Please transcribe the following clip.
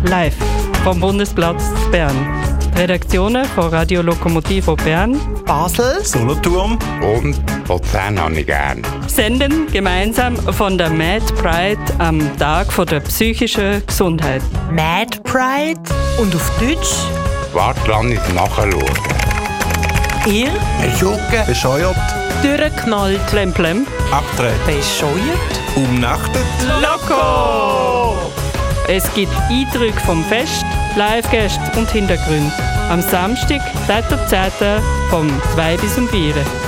live vom Bundesplatz Bern. Die Redaktionen von Radio Lokomotivo Bern, Basel, Solothurn und Luzern habe ich gern. senden gemeinsam von der Mad Pride am Tag der psychischen Gesundheit. Mad Pride und auf Deutsch Warte, lass ich nachschauen. ihr Jucke. bescheuert, durchgeknallt, Plemplem. abgedreht, bescheuert, umnachtet. Loco! Es gibt Eindrücke vom Fest, Live-Gäste und Hintergründe. Am Samstag, 3.10. vom 2 bis um 4.